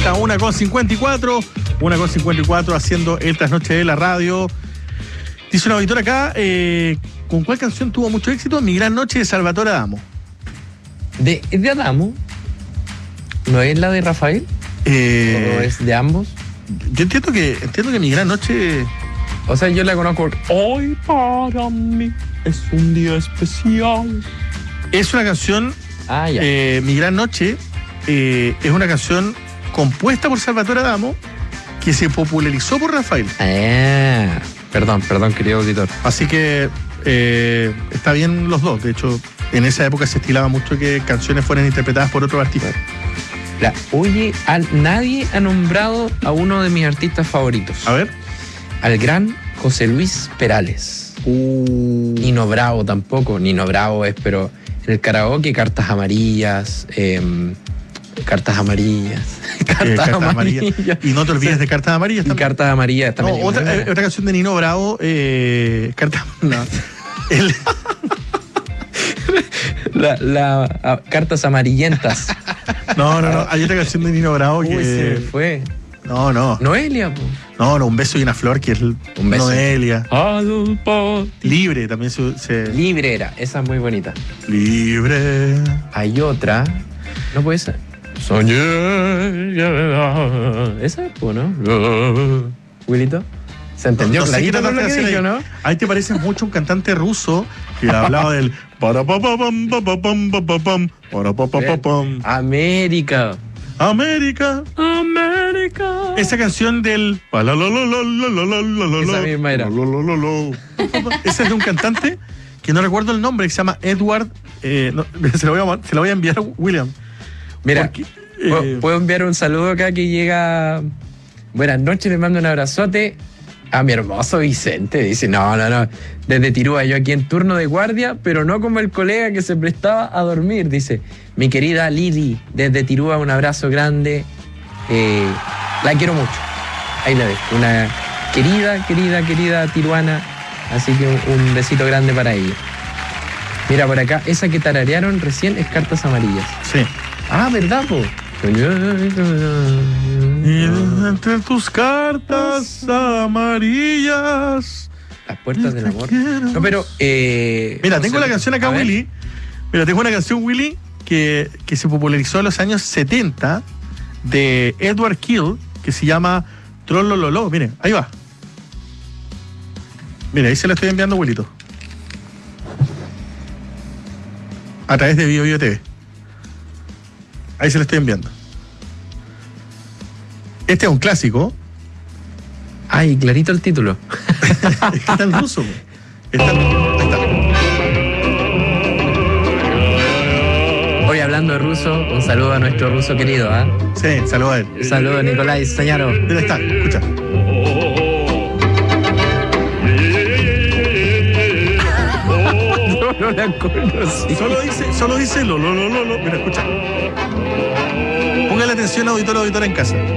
esta 1:54. 1:54 haciendo el trasnoche de la radio. Dice un auditor acá, ¿con cuál canción tuvo mucho éxito? Mi gran noche de Salvatore Adamo. ¿De Adamo? ¿No es la de Rafael? ¿O es de ambos? Yo entiendo que Mi gran noche... O sea, yo la conozco. Hoy para mí es un día especial. Es una canción... Ah, ya. Mi gran noche es una canción compuesta por Salvatore Adamo que se popularizó por Rafael. Perdón, querido auditor. Así que está bien los dos. De hecho, en esa época se estilaba mucho que canciones fueran interpretadas por otros artistas. Oye, nadie ha nombrado a uno de mis artistas favoritos. A ver. Al gran José Luis Perales. Nino Bravo tampoco. Nino Bravo es, pero en el karaoke, cartas amarillas. Cartas amarillas. Y no te olvides de Cartas Amarillas también. Y Cartas Amarillas también. No, otra canción de Nino Bravo, Cartas Amarillentas. No. Hay otra canción de Nino Bravo que... se me fue. No. Noelia, po. No, Un beso y una flor, que es Un beso. Noelia. Libre también se... Libre era, esa es muy bonita. Libre. Hay otra. No puede ser. Soñé. Esa es, ¿no? Wilito. ¿Se entendió? No sé qué clarito lo que dijo, ¿no? Ahí te parece mucho un cantante ruso que hablaba del... América. Esa canción del... Esa misma era. Esa es de un cantante que no recuerdo el nombre, que se llama Edward... se lo voy a enviar a William. Mira, puedo enviar un saludo acá que llega... Buenas noches, le mando un abrazote a mi hermoso Vicente. Dice, no, desde Tirúa, yo aquí en turno de guardia, pero no como el colega que se prestaba a dormir. Dice, mi querida Lili, desde Tirúa, un abrazo grande. La quiero mucho. Ahí la ves, una querida tiruana. Así que un besito grande para ella. Mira, por acá, esa que tararearon recién es Cartas Amarillas. Sí. Ah, ¿verdad, po? Y entre tus cartas amarillas, las puertas del amor. No, pero... mira, tengo la canción acá, Willy. Mira, tengo una canción, Willy, que se popularizó en los años 70 de Edward Kill, que se llama Trollololo. Miren, ahí va. Mira, ahí se la estoy enviando, Willito. A través de Bio TV. Ahí se la estoy enviando. Este es un clásico. Ay, clarito el título. Es que está en ruso. Ahí está. Hoy hablando de ruso, un saludo a nuestro ruso querido, ¿ah? Sí, saludo a él. Un saludo a Nicolai Sañaro. Ahí está, escucha. No la conocí. Solo dice lo. Mira, escucha. Póngale atención, auditora en casa.